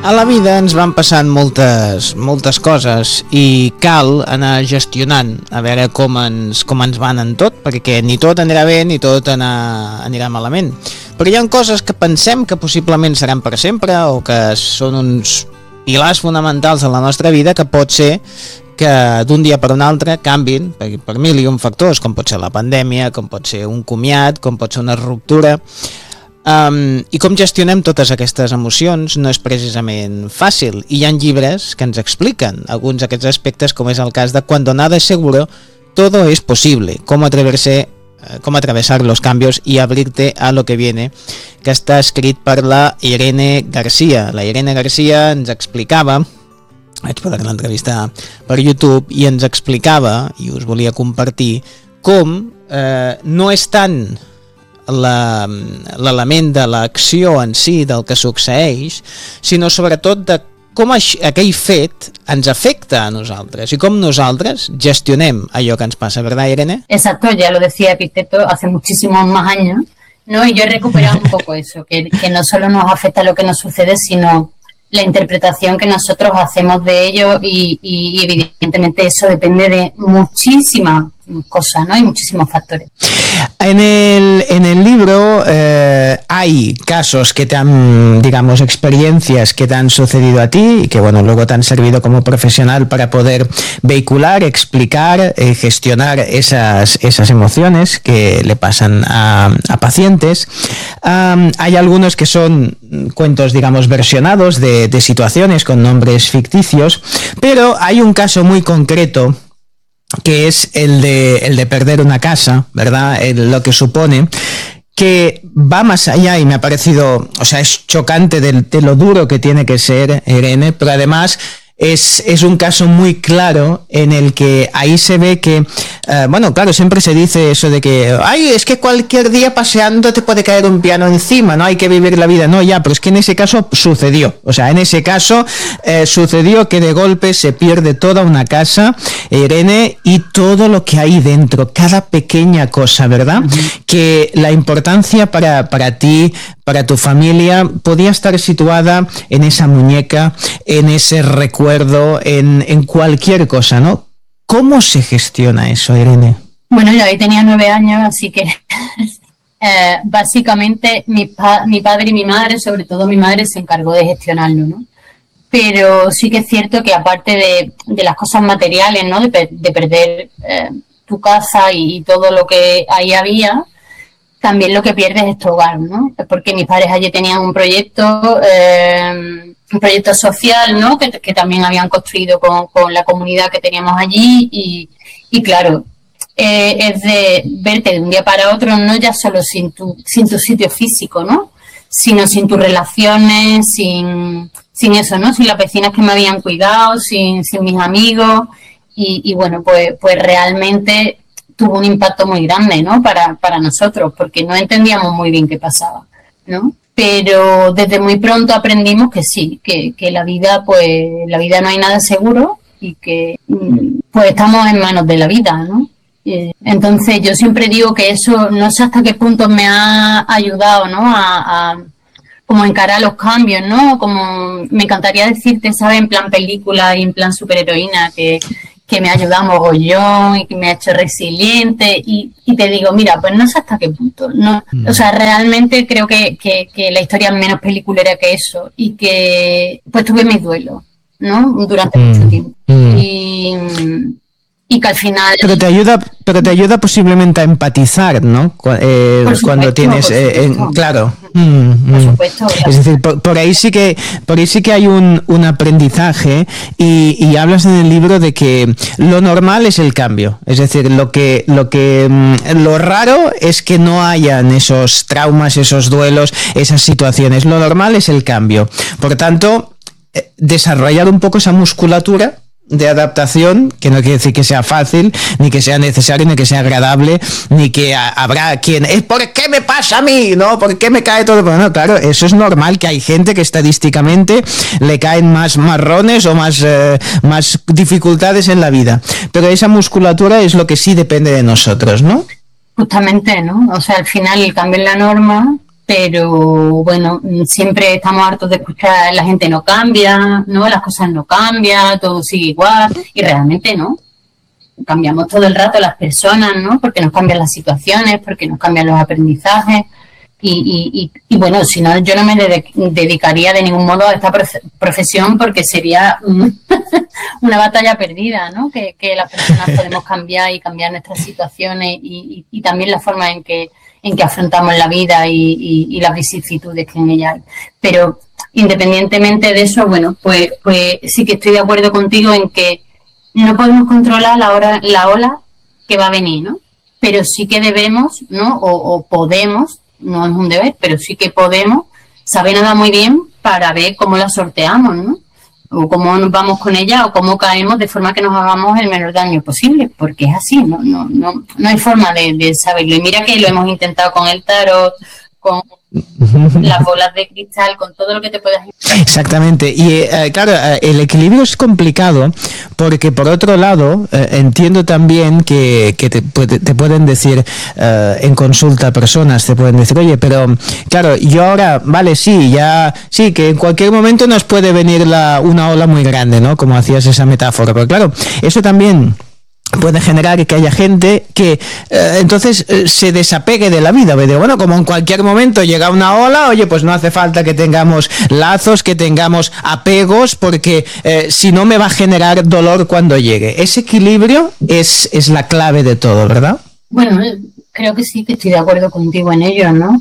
A la vida ens van passant moltes coses i cal anar gestionant a veure com ens van en tot, perquè ni tot anirà bé ni tot anirà malament. Però hi ha coses que pensem que possiblement seran per sempre o que són uns pilars fonamentals en la nostra vida que pot ser que d'un dia per un altre canvin per mil i un factors, com pot ser la pandèmia, com pot ser un comiat, com pot ser una ruptura. I com gestionem totes aquestes emocions no és precisament fàcil, i hi ha llibres que ens expliquen alguns d'aquests aspectes, com és el cas de Cuando nada es seguro, todo es posible, cómo atravesar los cambios y abrirte a lo que viene, que està escrit per la Irene García. La Irene García ens explicava, vaig poder l'entrevistar per YouTube, i ens explicava, i us volia compartir, com no és tant l'element de l'acció en si, del que succeeix, sinó sobretot de com aquell fet ens afecta a nosaltres y com nosaltres gestionem allò que ens passa, ¿verdad, Irene? Exacto, ya lo decía Epicteto hace muchísimos más años, ¿no? Y yo he recuperado un poco eso, que no solo nos afecta lo que nos sucede, sino la interpretación que nosotros hacemos de ello, y evidentemente eso depende de muchísimas cosas, ¿no? Hay muchísimos factores. En el libro hay casos que te han, digamos, experiencias que te han sucedido a ti y que, bueno, luego te han servido como profesional para poder vehicular, explicar, gestionar esas emociones que le pasan a pacientes. Hay algunos que son cuentos, digamos, versionados de situaciones con nombres ficticios, pero hay un caso muy concreto que es el de perder una casa, ¿verdad? Lo que supone, que va más allá, y me ha parecido, o sea, es chocante de lo duro que tiene que ser, Irene, pero además es un caso muy claro en el que ahí se ve que, bueno, claro, siempre se dice eso de que, ay, es que cualquier día paseando te puede caer un piano encima, no hay que vivir la vida, no, ya, pero es que en ese caso sucedió, o sea, en ese caso sucedió que de golpe se pierde toda una casa, Irene, y todo lo que hay dentro, cada pequeña cosa, ¿verdad? Que la importancia para ti, para tu familia, podía estar situada en esa muñeca, en ese recuerdo, en cualquier cosa, ¿no? ¿Cómo se gestiona eso, Irene? Bueno, yo ahí tenía 9 años, así que básicamente mi padre y mi madre, sobre todo mi madre, se encargó de gestionarlo, ¿no? Pero sí que es cierto que aparte de las cosas materiales, ¿no? De perder tu casa y todo lo que ahí había, también lo que pierdes es tu hogar, ¿no? Porque mis padres allí tenían un proyecto social, ¿no? Que también habían construido con la comunidad que teníamos allí, y claro, es de verte de un día para otro, no ya solo sin tu sitio físico, ¿no? Sino sin tus relaciones, sin eso, ¿no? Sin las vecinas que me habían cuidado, sin mis amigos, y bueno, pues realmente tuvo un impacto muy grande, ¿no? Para nosotros, porque no entendíamos muy bien qué pasaba, ¿no? Pero desde muy pronto aprendimos que sí, que la vida, pues la vida no hay nada seguro, y que pues estamos en manos de la vida, ¿no? Entonces yo siempre digo que eso no sé hasta qué punto me ha ayudado, ¿no? A como encarar los cambios, ¿no? Como me encantaría decirte, ¿sabes? En plan película y en plan superheroína, que me ha ayudado mogollón y que me ha hecho resiliente, y te digo, mira, pues no sé hasta qué punto, no, o sea, realmente creo que la historia es menos peliculera que eso, y que pues tuve mis duelos, ¿no? Durante mucho tiempo, y que al final... Pero te ayuda posiblemente a empatizar, ¿no? Cuando tienes... claro. Por supuesto. Es decir, por ahí sí que hay un aprendizaje, y hablas en el libro de que lo normal es el cambio. Es decir, lo raro es que no hayan esos traumas, esos duelos, esas situaciones. Lo normal es el cambio. Por tanto, desarrollar un poco esa musculatura de adaptación, que no quiere decir que sea fácil, ni que sea necesario, ni que sea agradable, ni que habrá quien ¿por qué me pasa a mí? ¿No? ¿Por qué me cae todo? Bueno, claro, eso es normal, que hay gente que estadísticamente le caen más marrones o más dificultades en la vida, pero esa musculatura es lo que sí depende de nosotros, ¿no? Justamente, ¿no? O sea, al final el cambio en la norma pero bueno, siempre estamos hartos de escuchar la gente no cambia, ¿no? Las cosas no cambian, todo sigue igual, y realmente no. Cambiamos todo el rato las personas, ¿no? Porque nos cambian las situaciones, porque nos cambian los aprendizajes. Y bueno, si no, yo no me dedicaría de ningún modo a esta profesión, porque sería una batalla perdida, ¿no? Que las personas podemos cambiar y cambiar nuestras situaciones y también la forma en que afrontamos la vida y las vicisitudes que en ella hay. Pero independientemente de eso, bueno, pues sí que estoy de acuerdo contigo en que no podemos controlar la ola que va a venir, ¿no? Pero sí que debemos, ¿no? O podemos, no es un deber, pero sí que podemos saber nada muy bien para ver cómo la sorteamos, ¿no? O cómo nos vamos con ella o cómo caemos de forma que nos hagamos el menor daño posible, porque es así, no hay forma de saberlo. Y mira que lo hemos intentado con el tarot, con las bolas de cristal, con todo lo que te puedas imaginar. Exactamente. Y claro, el equilibrio es complicado porque, por otro lado, entiendo también que te pueden decir en consulta personas, te pueden decir, oye, pero claro, yo ahora, vale, sí, que en cualquier momento nos puede venir una ola muy grande, ¿no? Como hacías esa metáfora. Pero claro, eso también puede generar que haya gente que entonces se desapegue de la vida. Bueno, como en cualquier momento llega una ola, oye, pues no hace falta que tengamos lazos, que tengamos apegos, porque si no me va a generar dolor cuando llegue. Ese equilibrio es la clave de todo, ¿verdad? Bueno, creo que sí, que estoy de acuerdo contigo en ello, ¿no?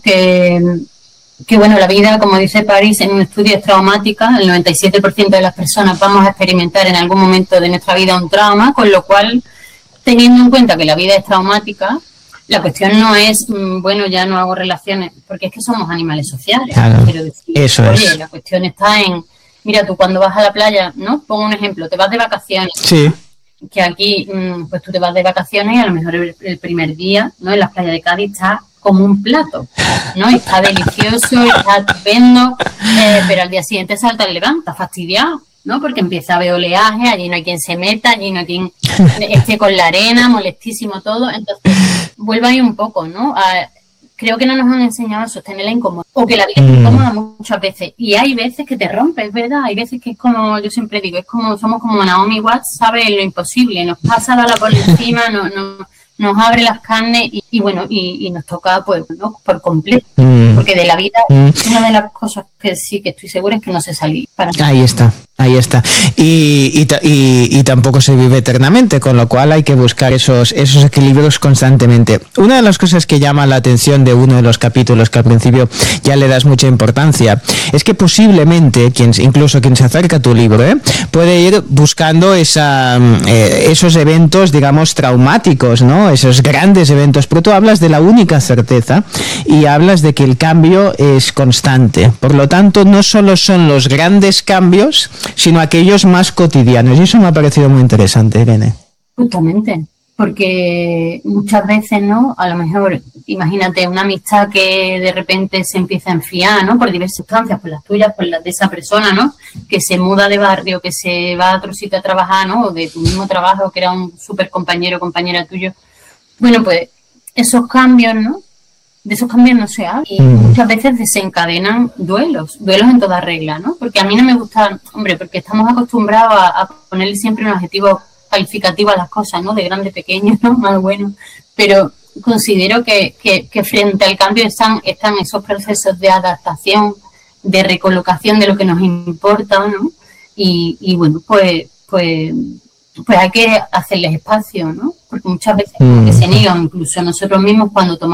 Que bueno, la vida, como dice París en un estudio, es traumática. El 97% de las personas vamos a experimentar en algún momento de nuestra vida un trauma, con lo cual, teniendo en cuenta que la vida es traumática, la cuestión no es, bueno, ya no hago relaciones, porque es que somos animales sociales. Claro, quiero decir, eso oye, es. la cuestión está en, mira, tú cuando vas a la playa, ¿no? Pongo un ejemplo, te vas de vacaciones. Sí. Que aquí, pues tú te vas de vacaciones y a lo mejor el primer día, ¿no? En las playas de Cádiz está como un plato, ¿no? Está delicioso, está estupendo, pero al día siguiente salta el levanta, fastidiado, ¿no? Porque empieza a haber oleaje, allí no hay quien se meta, allí no hay quien esté con la arena, molestísimo todo. Entonces, vuelvo ahí un poco, ¿no? Creo que no nos han enseñado a sostener la incomodidad, o que la vida es incómoda muchas veces, y hay veces que te rompes, ¿verdad? Hay veces que es como, yo siempre digo, es como, somos como Naomi Watts, sabe lo imposible, nos pasa la por encima, nos abre las carnes y bueno, y nos toca pues, ¿no? Por completo, porque de la vida una de las cosas que sí que estoy segura es que no se sale para nada. Ahí está. Y tampoco se vive eternamente, con lo cual hay que buscar esos equilibrios constantemente. Una de las cosas que llama la atención de uno de los capítulos, que al principio ya le das mucha importancia, es que posiblemente, incluso quien se acerca a tu libro, puede ir buscando esos eventos, digamos, traumáticos, ¿no? Esos grandes eventos, pero tú hablas de la única certeza y hablas de que el cambio es constante. Por lo tanto, no solo son los grandes cambios, sino aquellos más cotidianos. Y eso me ha parecido muy interesante, Irene. Justamente, porque muchas veces, ¿no? A lo mejor, imagínate una amistad que de repente se empieza a enfriar, ¿no? Por diversas circunstancias, por las tuyas, por las de esa persona, ¿no? Que se muda de barrio, que se va a otro sitio a trabajar, ¿no? O de tu mismo trabajo, que era un súper compañero o compañera tuyo. Bueno, pues esos cambios, ¿no? De esos cambios no se habla y muchas veces desencadenan duelos en toda regla, ¿no? Porque a mí no me gusta, hombre, porque estamos acostumbrados a ponerle siempre un adjetivo calificativo a las cosas, ¿no? De grande, pequeño, ¿no? Más bueno, pero considero que frente al cambio están esos procesos de adaptación, de recolocación de lo que nos importa, ¿no? Y bueno, pues hay que hacerles espacio, ¿no? Porque muchas veces como que se niegan, incluso nosotros mismos cuando tomamos